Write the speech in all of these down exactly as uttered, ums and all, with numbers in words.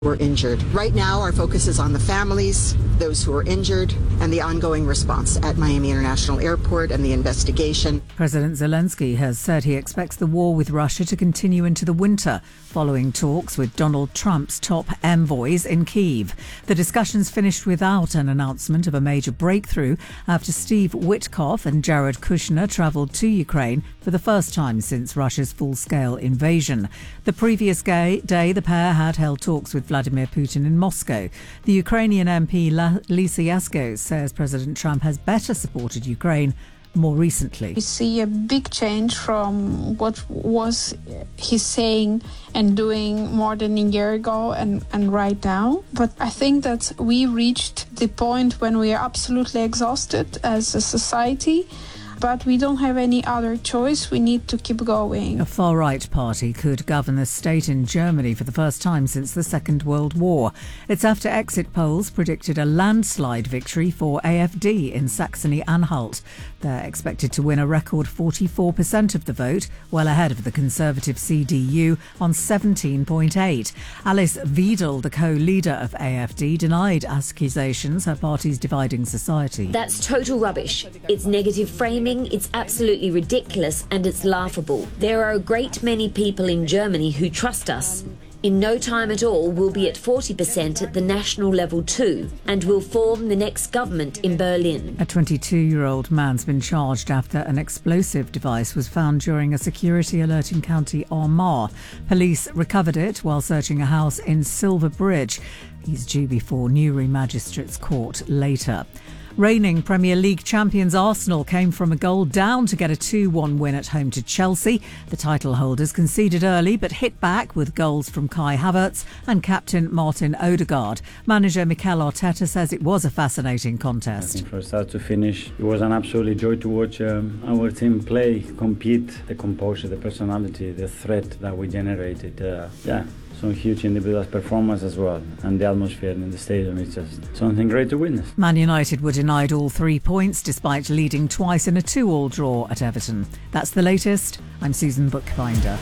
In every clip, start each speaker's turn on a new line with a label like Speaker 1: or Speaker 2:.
Speaker 1: were injured. Right now, our focus is on the families, those who were injured, and the ongoing response at Miami International Airport and the investigation.
Speaker 2: President Zelensky has said he expects the war with Russia to continue into the winter, following talks with Donald Trump's top envoys in Kyiv. The discussions finished without an announcement of a major breakthrough after Steve Witkoff and Jared Kushner travelled to Ukraine for the first time since Russia's full-scale invasion. The previous day, the pair had held talks with Vladimir Putin in Moscow. The Ukrainian M P Lisa Yasko says President Trump has better supported Ukraine more recently.
Speaker 3: We see a big change from what was he's saying and doing more than a year ago and, and right now. But I think that we reached the point when we are absolutely exhausted as a society. But we don't have any other choice. We need to keep going.
Speaker 2: A far-right party could govern the state in Germany for the first time since the Second World War. It's after exit polls predicted a landslide victory for A F D in Saxony-Anhalt. They're expected to win a record forty-four percent of the vote, well ahead of the Conservative C D U on seventeen point eight. Alice Weidel, the co-leader of A F D, denied accusations her party's dividing society.
Speaker 4: That's total rubbish. It's negative framing. It's absolutely ridiculous and it's laughable. There are a great many people in Germany who trust us. In no time at all, we'll be at forty percent at the national level too, and we'll form the next government in Berlin.
Speaker 2: A twenty-two-year-old man's been charged after an explosive device was found during a security alert in County Armagh. Police recovered it while searching a house in Silverbridge. He's due before Newry Magistrates Court later. Reigning Premier League champions Arsenal came from a goal down to get a two one win at home to Chelsea. The title holders conceded early but hit back with goals from Kai Havertz and captain Martin Odegaard. Manager Mikel Arteta says it was a fascinating contest.
Speaker 5: I think from start to finish, it was an absolute joy to watch um, our team play, compete, the composure, the personality, the threat that we generated. Uh, yeah. Some huge individual performance as well, and the atmosphere in the stadium is just something great to witness.
Speaker 2: Man United were denied all three points despite leading twice in a two-all draw at Everton. That's the latest. I'm Susan Bookbinder.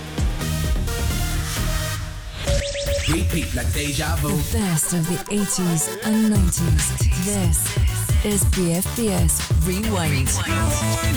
Speaker 6: Repeat like deja vu.
Speaker 7: The best of the eighties and nineties. This is B F B S Rewind.